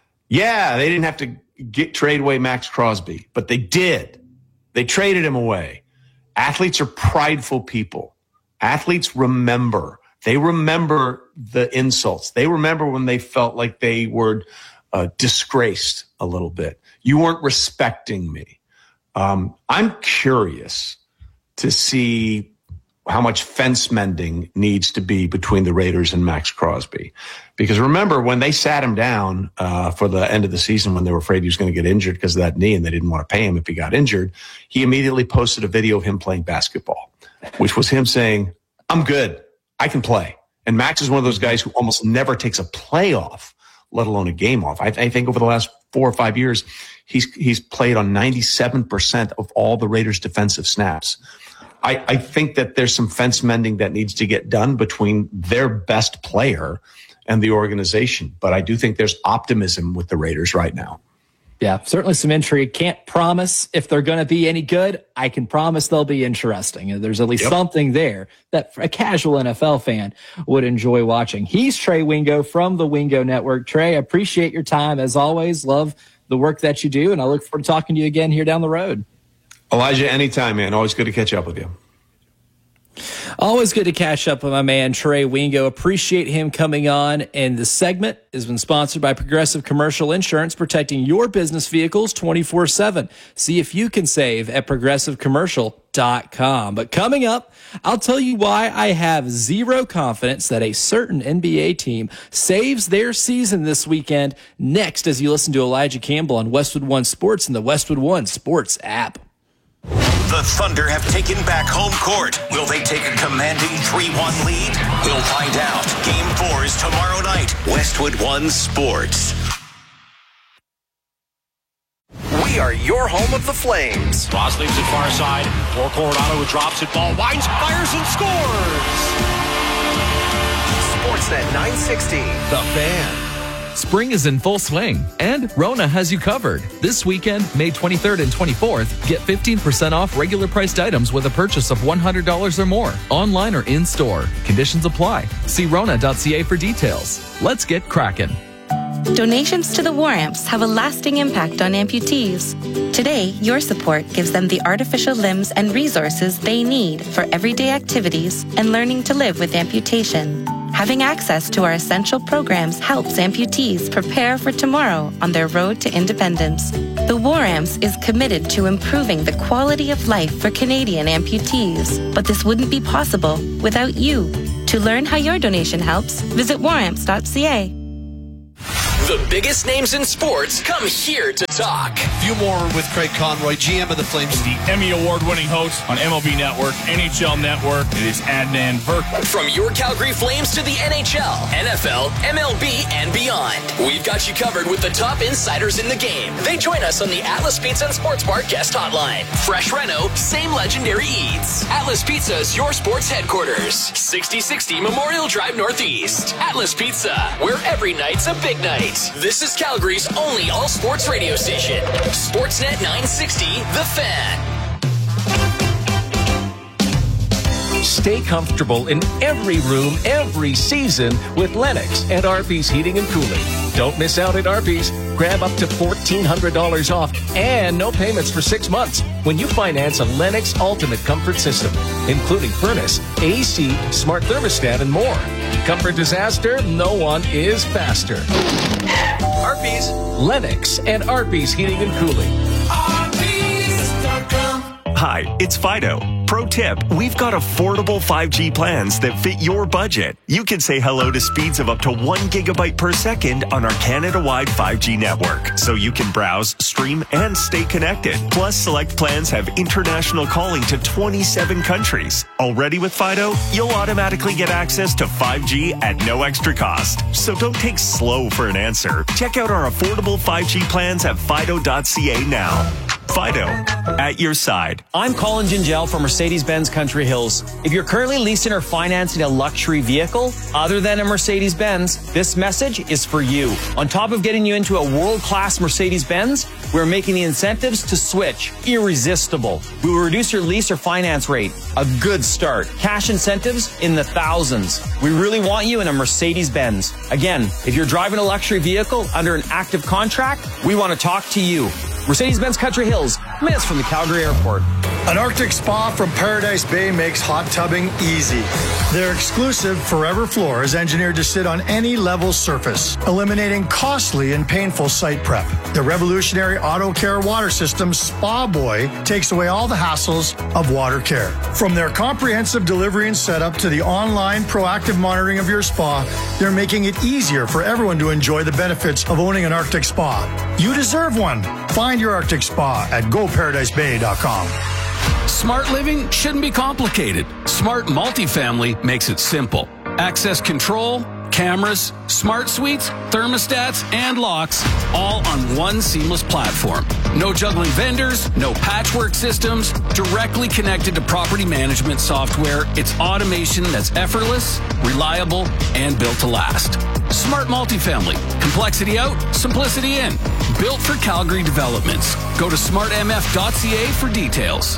Yeah, they didn't have to get trade away Max Crosby, but they did. They traded him away. Athletes are prideful people. Athletes remember. They remember the insults. They remember when they felt like they were uh, disgraced a little bit. You weren't respecting me. Um, I'm curious to see how much fence mending needs to be between the Raiders and Max Crosby. Because remember, when they sat him down uh, for the end of the season when they were afraid he was going to get injured because of that knee and they didn't want to pay him if he got injured, he immediately posted a video of him playing basketball, which was him saying, I'm good. I can play. And Max is one of those guys who almost never takes a play off, let alone a game off. I, I think over the last four or five years, he's he's played on ninety-seven percent of all the Raiders' defensive snaps. I, I think that there's some fence mending that needs to get done between their best player and the organization. But I do think there's optimism with the Raiders right now. Yeah, certainly some intrigue. Can't promise if they're going to be any good. I can promise they'll be interesting. There's at least yep. something there that a casual N F L fan would enjoy watching. He's Trey Wingo from the Wingo Network. Trey, I appreciate your time as always. Love the work that you do, and I look forward to talking to you again here down the road. Elijah, anytime, man. Always good to catch up with you. Always good to catch up with my man, Trey Wingo. Appreciate him coming on. And the segment has been sponsored by Progressive Commercial Insurance, protecting your business vehicles twenty-four seven. See if you can save at progressive commercial dot com. But coming up, I'll tell you why I have zero confidence that a certain N B A team saves their season this weekend. Next, as you listen to Elijah Campbell on Westwood One Sports and the Westwood One Sports app. The Thunder have taken back home court. Will they take a commanding three one lead? We'll find out. Game four is tomorrow night. Westwood One Sports. We are your home of the Flames. Ross leaves it far side. For Coronado, who drops it. Ball winds, fires, and scores. Sportsnet nine sixty. The Fan. Spring is in full swing, and Rona has you covered. This weekend, May twenty-third and twenty-fourth, get fifteen percent off regular priced items with a purchase of one hundred dollars or more, online or in-store. Conditions apply. See Rona dot C A for details. Let's get cracking. Donations to the War Amps have a lasting impact on amputees. Today, your support gives them the artificial limbs and resources they need for everyday activities and learning to live with amputation. Having access to our essential programs helps amputees prepare for tomorrow on their road to independence. The War Amps is committed to improving the quality of life for Canadian amputees, but this wouldn't be possible without you. To learn how your donation helps, visit war amps dot c a. The biggest names in sports come here to talk. Few more with Craig Conroy, G M of the Flames. The Emmy Award-winning host on M L B Network, N H L Network. It is Adnan Virk. From your Calgary Flames to the N H L, N F L, M L B, and beyond, we've got you covered with the top insiders in the game. They join us on the Atlas Pizza and Sports Bar guest hotline. Fresh reno, same legendary eats. Atlas Pizza is your sports headquarters. sixty sixty Memorial Drive Northeast. Atlas Pizza, where every night's a big night. This is Calgary's only all-sports radio station. Sportsnet nine sixty, The Fan. Stay comfortable in every room, every season with Lennox and Arby's Heating and Cooling. Don't miss out at Arby's. Grab up to fourteen hundred dollars off and no payments for six months when you finance a Lennox Ultimate Comfort System, including furnace, A C, smart thermostat, and more. Comfort disaster, no one is faster. Arby's, Lennox, and Arby's Heating and Cooling. Arby's dot com. Hi, it's Fido. Pro tip, we've got affordable five G plans that fit your budget. You can say hello to speeds of up to one gigabyte per second on our Canada-wide five G network, so you can browse, stream, and stay connected. Plus, select plans have international calling to twenty-seven countries. Already with Fido, you'll automatically get access to five G at no extra cost. So don't take slow for an answer. Check out our affordable five G plans at fido dot c a now. Fido, at your side. I'm Colin Gingell from Mercedes-Benz Country Hills. If you're currently leasing or financing a luxury vehicle other than a Mercedes-Benz, this message is for you. On top of getting you into a world-class Mercedes-Benz, we're making the incentives to switch irresistible. We will reduce your lease or finance rate. A good start. Cash incentives in the thousands. We really want you in a Mercedes-Benz. Again, if you're driving a luxury vehicle under an active contract, we want to talk to you. Mercedes-Benz Country Hills, minutes from the Calgary Airport. An Arctic spa from Paradise Bay makes hot tubbing easy. Their exclusive Forever Floor is engineered to sit on any level surface, eliminating costly and painful site prep. The revolutionary Auto Care water system, Spa Boy, takes away all the hassles of water care. From their comprehensive delivery and setup to the online proactive monitoring of your spa, they're making it easier for everyone to enjoy the benefits of owning an Arctic spa. You deserve one. Find your Arctic spa at go paradise bay dot com. Smart living shouldn't be complicated. Smart multifamily makes it simple. Access control, cameras, smart suites, thermostats, and locks, all on one seamless platform. No juggling vendors, no patchwork systems, directly connected to property management software. It's automation that's effortless, reliable, and built to last. Smart multifamily. Complexity out, simplicity in. Built for Calgary developments. Go to smart m f dot c a for details.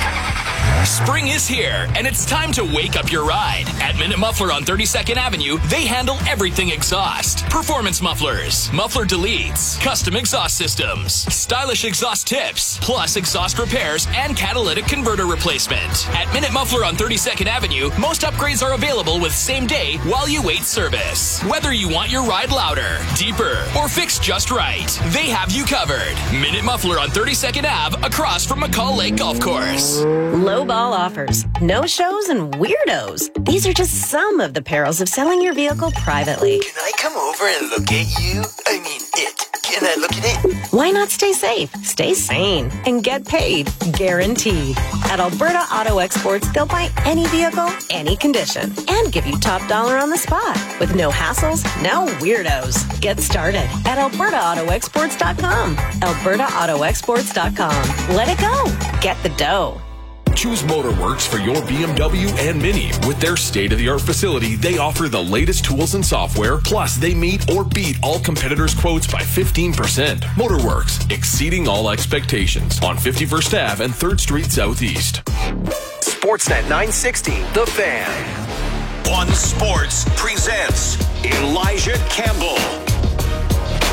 Spring is here, and it's time to wake up your ride. At Minute Muffler on thirty-second Avenue, they handle everything exhaust. Performance mufflers, muffler deletes, custom exhaust systems, stylish exhaust tips, plus exhaust repairs and catalytic converter replacement. At Minute Muffler on thirty-second Avenue, most upgrades are available with same day while you wait service. Whether you want your ride louder, deeper, or fixed just right, they have you covered. Minute Muffler on thirty-second Avenue, across from McCall Lake Golf Course. Low ball offers, no shows, and weirdos. These are just some of the perils of selling your vehicle privately. Can I come over and look at you? I mean, it. Can I look at it? Why not stay safe, stay sane, and get paid? Guaranteed. At Alberta Auto Exports, they'll buy any vehicle, any condition, and give you top dollar on the spot. With no hassles, no weirdos. Get started at alberta auto exports dot com. alberta auto exports dot com. Let it go. Get the dough. Choose Motorworks for your B M W and Mini. With their state-of-the-art facility, they offer the latest tools and software, plus they meet or beat all competitors' quotes by fifteen percent. Motorworks, exceeding all expectations. On fifty-first Avenue and third Street Southeast. Sportsnet nine sixty, The Fan. One Sports presents Elijah Campbell.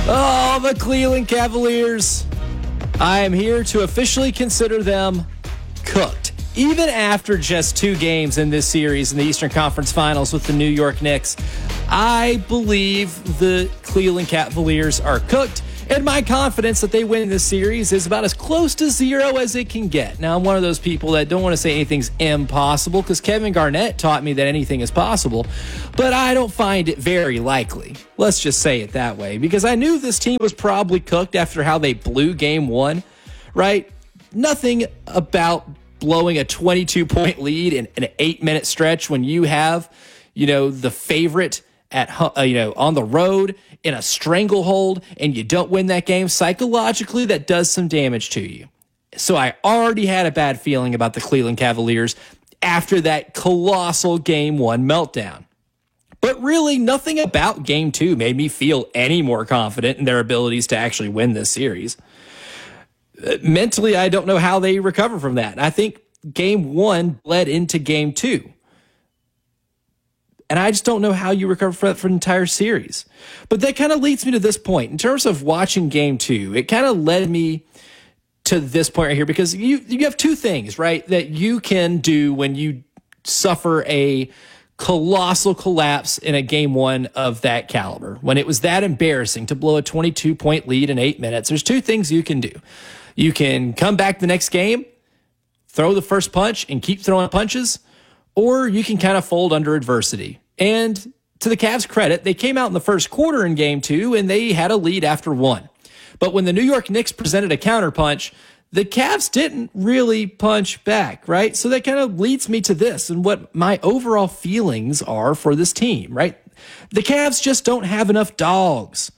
Oh, the Cleveland Cavaliers. I am here to officially consider them cooked. Even after just two games in this series in the Eastern Conference Finals with the New York Knicks, I believe the Cleveland Cavaliers are cooked, and my confidence that they win this series is about as close to zero as it can get. Now, I'm one of those people that don't want to say anything's impossible because Kevin Garnett taught me that anything is possible, but I don't find it very likely. Let's just say it that way, because I knew this team was probably cooked after how they blew game one, right? Nothing about blowing a twenty-two point lead in an eight-minute stretch when you have, you know, the favorite at uh, you know on the road in a stranglehold and you don't win that game. Psychologically, that does some damage to you. So I already had a bad feeling about the Cleveland Cavaliers after that colossal game one meltdown. But really, nothing about game two made me feel any more confident in their abilities to actually win this series. Mentally, I don't know how they recover from that. I think game one led into game two. And I just don't know how you recover from that for an entire series. But that kind of leads me to this point. In terms of watching game two, it kind of led me to this point right here, because you, you have two things, right, that you can do when you suffer a colossal collapse in a game one of that caliber. When it was that embarrassing to blow a twenty-two point lead in eight minutes, there's two things you can do. You can come back the next game, throw the first punch, and keep throwing punches, or you can kind of fold under adversity. And to the Cavs' credit, they came out in the first quarter in game two, and they had a lead after one. But when the New York Knicks presented a counterpunch, the Cavs didn't really punch back, right? So that kind of leads me to this and what my overall feelings are for this team, right? The Cavs just don't have enough dogs.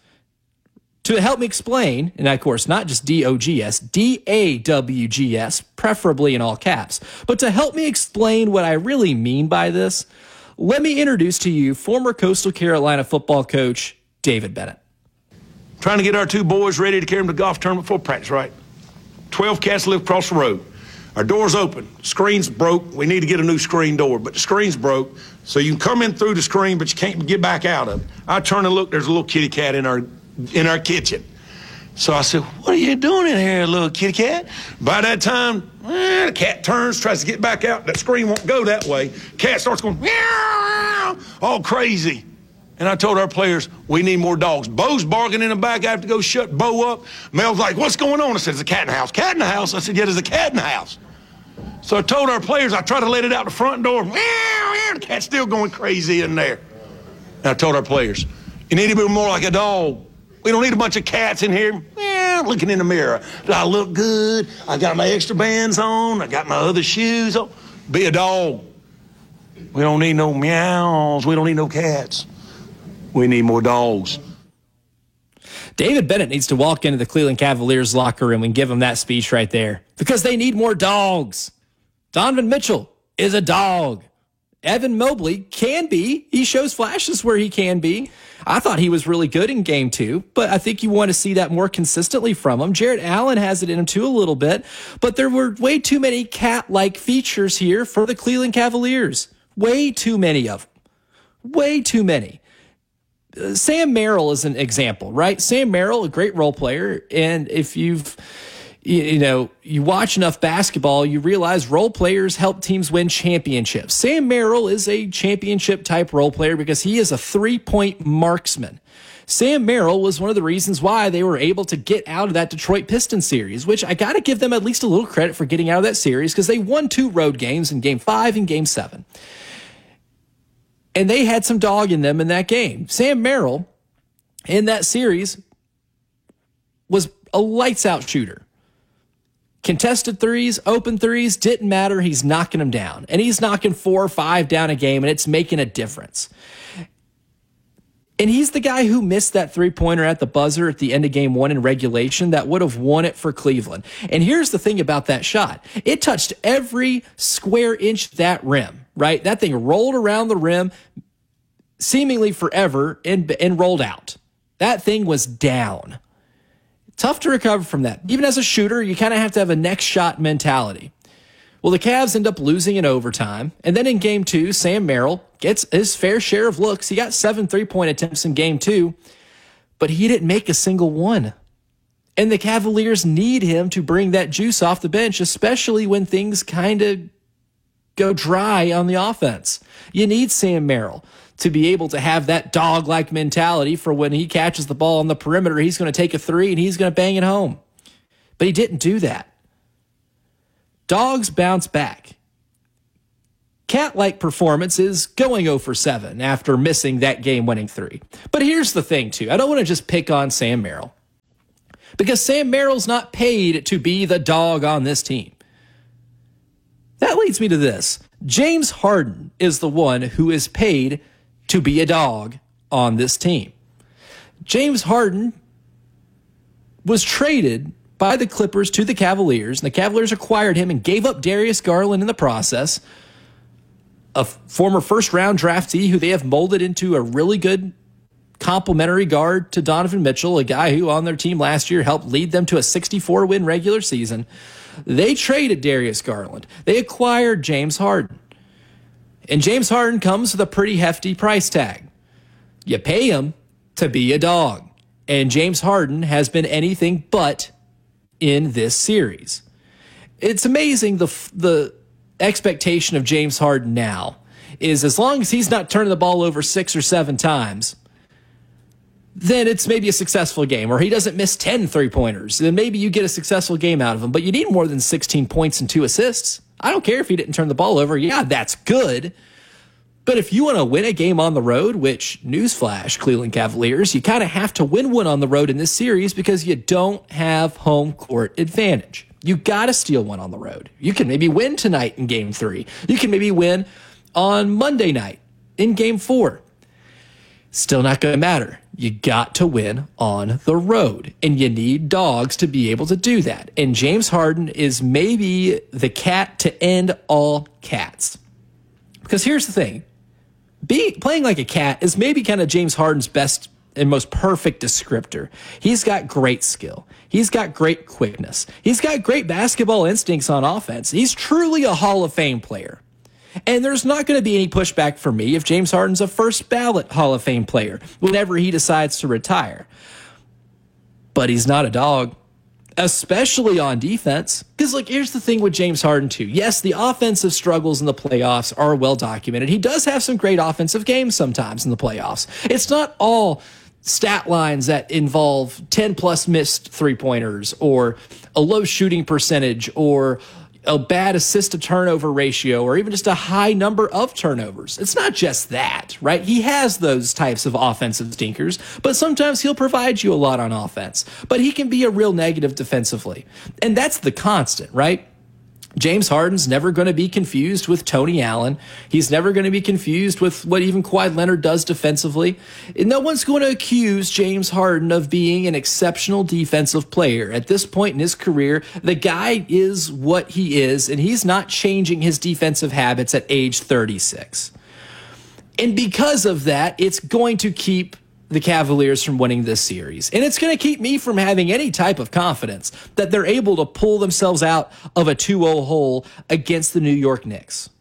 To help me explain, and of course, not just D O G S, D A W G S, preferably in all caps, but to help me explain what I really mean by this, let me introduce to you former Coastal Carolina football coach David Bennett. Trying to get our two boys ready to carry them to golf tournament for practice, right? twelve cats live across the road. Our door's open. Screen's broke. We need to get a new screen door, but the screen's broke, so you can come in through the screen, but you can't get back out of it. I turn and look, there's a little kitty cat in our in our kitchen. So I said, what are you doing in here, little kitty cat? By that time, eh, the cat turns, tries to get back out. That screen won't go that way. Cat starts going, meow, all crazy. And I told our players, we need more dogs. Bo's barking in the back. I have to go shut Bo up. Mel's like, what's going on? I said, there's a cat in the house. Cat in the house? I said, yeah, there's a cat in the house. So I told our players, I tried to let it out the front door. Meow, meow, the cat's still going crazy in there. And I told our players, you need to be more like a dog. We don't need a bunch of cats in here meow, looking in the mirror. Do I look good? I got my extra bands on. I got my other shoes on. Be a dog. We don't need no meows. We don't need no cats. We need more dogs. David Bennett needs to walk into the Cleveland Cavaliers locker room and give them that speech right there, because they need more dogs. Donovan Mitchell is a dog. Evan Mobley can be. He shows flashes where he can be. I thought he was really good in game two, but I think you want to see that more consistently from him. Jarrett Allen has it in him too a little bit, but there were way too many cat-like features here for the Cleveland Cavaliers. Way too many of them. Way too many. Uh, Sam Merrill is an example, right? Sam Merrill, a great role player, and if you've You, you know, you watch enough basketball, you realize role players help teams win championships. Sam Merrill is a championship type role player because he is a three-point marksman. Sam Merrill was one of the reasons why they were able to get out of that Detroit Pistons series, which I got to give them at least a little credit for getting out of that series, because they won two road games in game five and game seven. And they had some dog in them in that game. Sam Merrill in that series was a lights out shooter. Contested threes, open threes, didn't matter. He's knocking them down. And he's knocking four or five down a game, and it's making a difference. And he's the guy who missed that three-pointer at the buzzer at the end of game one in regulation that would have won it for Cleveland. And here's the thing about that shot. It touched every square inch of that rim, right? That thing rolled around the rim seemingly forever and, and rolled out. That thing was down. Tough to recover from that. Even as a shooter, you kind of have to have a next shot mentality. Well, the Cavs end up losing in overtime. And then in game two, Sam Merrill gets his fair share of looks. He got seven three-point attempts in game two. but he didn't make a single one. And the Cavaliers need him to bring that juice off the bench, especially when things kind of go dry on the offense. You need Sam Merrill to be able to have that dog-like mentality for when he catches the ball on the perimeter, he's going to take a three and he's going to bang it home. But he didn't do that. Dogs bounce back. Cat-like performance is going oh for seven after missing that game-winning three. But here's the thing, too. I don't want to just pick on Sam Merrill, because Sam Merrill's not paid to be the dog on this team. That leads me to this. James Harden is the one who is paid to be a dog on this team. James Harden was traded by the Clippers to the Cavaliers, and the Cavaliers acquired him and gave up Darius Garland in the process, a former first-round draftee who they have molded into a really good complementary guard to Donovan Mitchell, a guy who on their team last year helped lead them to a sixty-four win regular season. They traded Darius Garland. They acquired James Harden. And James Harden comes with a pretty hefty price tag. You pay him to be a dog. And James Harden has been anything but in this series. It's amazing the the expectation of James Harden now is as long as he's not turning the ball over six or seven times, then it's maybe a successful game, or he doesn't miss ten three-pointers. Then maybe you get a successful game out of him, but you need more than sixteen points and two assists. I don't care if he didn't turn the ball over. Yeah, that's good. But if you want to win a game on the road, which, newsflash, Cleveland Cavaliers, you kind of have to win one on the road in this series because you don't have home court advantage. You got to steal one on the road. You can maybe win tonight in game three. You can maybe win on Monday night in game four. Still not going to matter. You got to win on the road, and you need dogs to be able to do that. And James Harden is maybe the cat to end all cats. Because here's the thing. Being, playing like a cat is maybe kind of James Harden's best and most perfect descriptor. He's got great skill. He's got great quickness. He's got great basketball instincts on offense. He's truly a Hall of Fame player. And there's not going to be any pushback for me if James Harden's a first ballot Hall of Fame player whenever he decides to retire. But he's not a dog, especially on defense. Because, like, here's the thing with James Harden, too. Yes, the offensive struggles in the playoffs are well documented. He does have some great offensive games sometimes in the playoffs. It's not all stat lines that involve ten plus missed three-pointers or a low shooting percentage or a bad assist to turnover ratio, or even just a high number of turnovers. It's not just that, right? He has those types of offensive stinkers, but sometimes he'll provide you a lot on offense. But he can be a real negative defensively. And that's the constant, right? James Harden's never going to be confused with Tony Allen. He's never going to be confused with what even Kawhi Leonard does defensively. And no one's going to accuse James Harden of being an exceptional defensive player. At this point in his career, the guy is what he is, and he's not changing his defensive habits at age thirty-six. And because of that, it's going to keep the Cavaliers from winning this series. And it's going to keep me from having any type of confidence that they're able to pull themselves out of a two oh hole against the New York Knicks.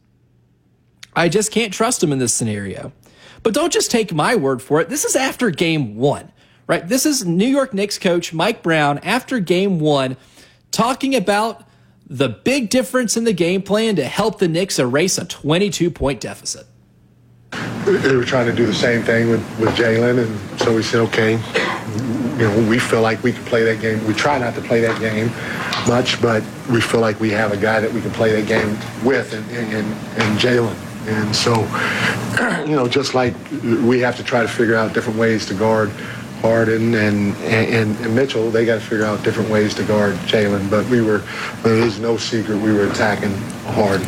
I just can't trust them in this scenario. But don't just take my word for it. This is after game one, right? This is New York Knicks coach Mike Brown after game one talking about the big difference in the game plan to help the Knicks erase a twenty-two point deficit. They were trying to do the same thing with, with Jalen, and so we said, okay, you know, we feel like we can play that game. We try not to play that game much, but we feel like we have a guy that we can play that game with, and, and, and Jalen. And so, you know, just like we have to try to figure out different ways to guard Harden and, and, and Mitchell, they got to figure out different ways to guard Jalen. But we were, there's no secret, we were attacking Harden.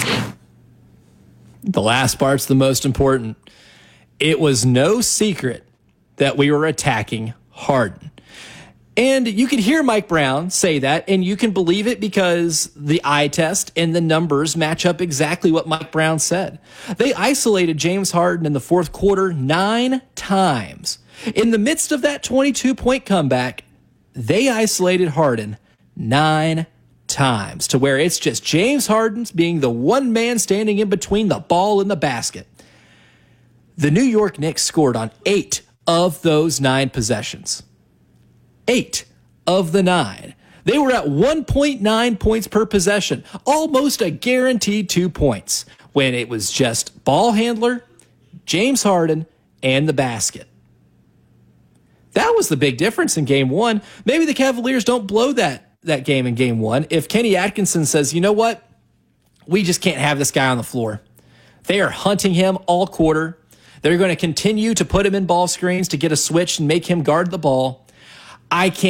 The last part's the most important. It was no secret that we were attacking Harden. And you can hear Mike Brown say that, and you can believe it because the eye test and the numbers match up exactly what Mike Brown said. They isolated James Harden in the fourth quarter nine times. In the midst of that twenty-two point comeback, they isolated Harden nine times. times to where it's just James Harden's being the one man standing in between the ball and the basket. The New York Knicks scored on eight of those nine possessions. Eight of the nine. They were at one point nine points per possession, almost a guaranteed two points, when it was just ball handler, James Harden, and the basket. That was the big difference in game one. Maybe the Cavaliers don't blow that, that game in game one if Kenny Atkinson says, you know what? We just can't have this guy on the floor. They are hunting him all quarter. They're going to continue to put him in ball screens to get a switch and make him guard the ball. I can't